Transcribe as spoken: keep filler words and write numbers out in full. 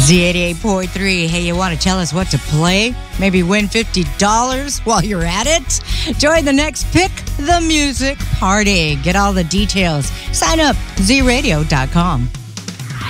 Z eighty-eight point three. Hey, you want to tell us what to play? Maybe win fifty dollars while you're at it? Join the next Pick the Music party. Get all the details. Sign up, z radio dot com.